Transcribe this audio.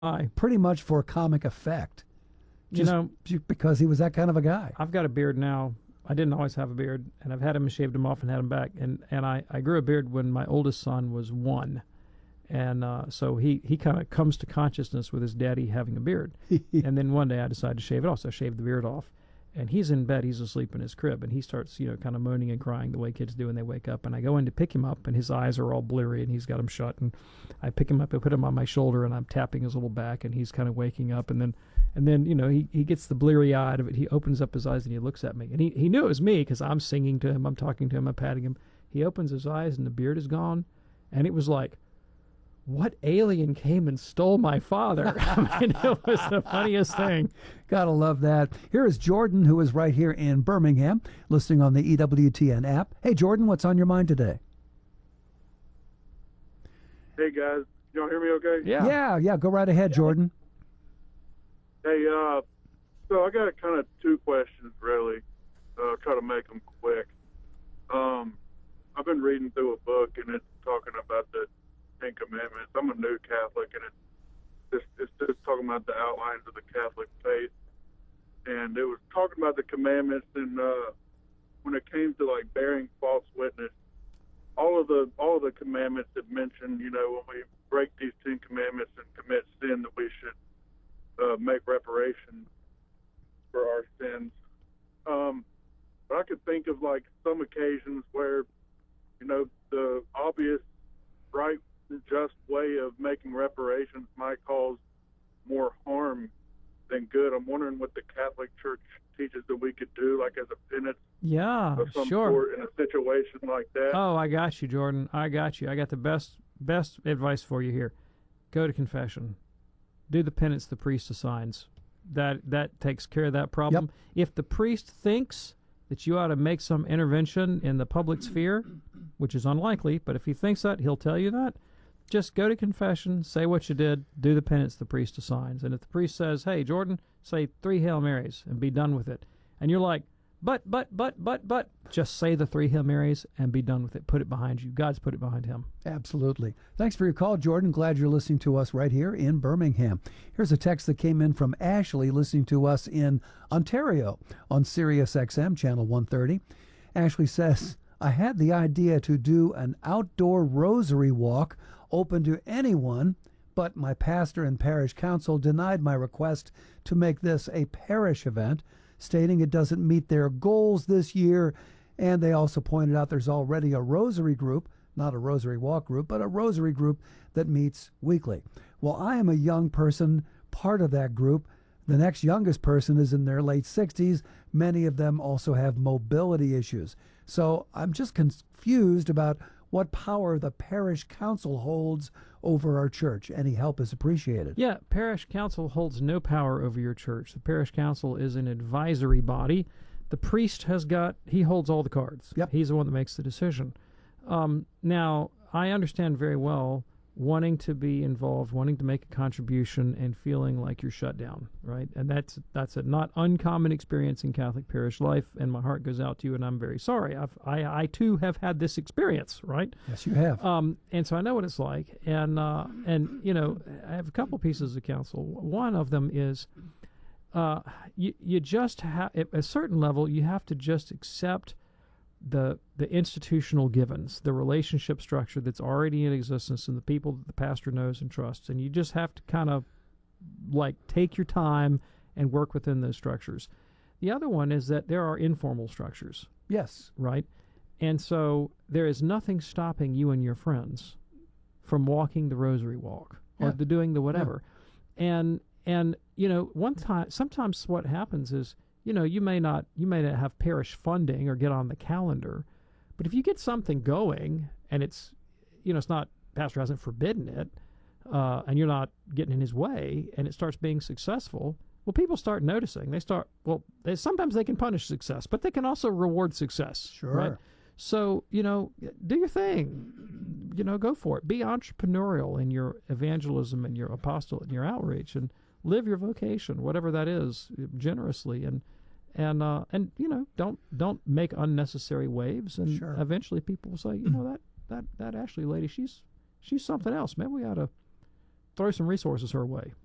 pretty much for comic effect, You know, because he was that kind of a guy. I've got a beard now. I didn't always have a beard, and I've had him and shaved him off and had him back. And I grew a beard when my oldest son was 1. And so he kind of comes to consciousness with his daddy having a beard. And then one day I decided to shave it off, so I shaved the beard off. And he's in bed, he's asleep in his crib, and he starts, kind of moaning and crying the way kids do when they wake up. And I go in to pick him up, and his eyes are all bleary, and he's got them shut. And I pick him up, I put him on my shoulder, and I'm tapping his little back, and he's kind of waking up. And then he gets the bleary eye out of it. He opens up his eyes, and he looks at me. And he knew it was me because I'm singing to him, I'm talking to him, I'm patting him. He opens his eyes, and the beard is gone. And it was like, what alien came and stole my father? I mean, it was the funniest thing. Gotta love that. Here is Jordan, who is right here in Birmingham, listening on the EWTN app. Hey, Jordan, what's on your mind today? Hey, guys. Y'all hear me okay? Yeah. Go right ahead, Jordan. Hey, so I got kind of two questions, really. Try to make them quick. I've been reading through a book, and it's talking about the Ten Commandments. I'm a new Catholic, and it's just talking about the outlines of the Catholic faith. And it was talking about the commandments, and when it came to like bearing false witness, all of the commandments that mention, when we break these 10 commandments and commit sin, that we should make reparation for our sins. But I could think of like some occasions where, the obvious right and just way of making reparations might cause more harm than good. I'm wondering what the Catholic Church teaches that we could do, like as a penance of some sort in a situation like that. Oh, I got you, Jordan. I got you. I got the best advice for you here. Go to confession. Do the penance the priest assigns. That takes care of that problem. Yep. If the priest thinks that you ought to make some intervention in the public sphere, which is unlikely, but if he thinks that, he'll tell you that. Just go to confession, say what you did, do the penance the priest assigns. And if the priest says, hey, Jordan, say 3 Hail Marys and be done with it. And you're like, but, just say the 3 Hail Marys and be done with it. Put it behind you. God's put it behind him. Absolutely. Thanks for your call, Jordan. Glad you're listening to us right here in Birmingham. Here's a text that came in from Ashley, listening to us in Ontario on Sirius XM, channel 130. Ashley says, I had the idea to do an outdoor rosary walk open to anyone, but my pastor and parish council denied my request to make this a parish event, stating it doesn't meet their goals this year. And they also pointed out there's already a rosary group, not a rosary walk group, but a rosary group that meets weekly. Well, I am a young person, part of that group. The next youngest person is in their late 60s. Many of them also have mobility issues. So I'm just confused about what power the parish council holds over our church. Any help is appreciated. Yeah, parish council holds no power over your church. The parish council is an advisory body. The priest he holds all the cards. Yep. He's the one that makes the decision. Now, I understand very well wanting to be involved, wanting to make a contribution, and feeling like you're shut down, right? And that's a not uncommon experience in Catholic parish life, and my heart goes out to you, and I'm very sorry. I too have had this experience, right? Yes, you have. And so I know what it's like, and I have a couple pieces of counsel. One of them is you just have, at a certain level, you have to just accept the institutional givens, the relationship structure that's already in existence, and the people that the pastor knows and trusts, and you just have to kind of like take your time and work within those structures. The other one is that there are informal structures. Yes. Right? And so there is nothing stopping you and your friends from walking the rosary walk or doing the whatever. Yeah. And sometimes what happens is, you may not have parish funding or get on the calendar, but if you get something going and it's not, pastor hasn't forbidden it, and you're not getting in his way, and it starts being successful, well, people start noticing. Sometimes they can punish success, but they can also reward success. Sure. Right? So, do your thing. Go for it. Be entrepreneurial in your evangelism and your apostolate and your outreach, and live your vocation, whatever that is, generously, and don't make unnecessary waves. And sure. Eventually, people will say, that Ashley lady, she's something else. Maybe we ought to throw some resources her way.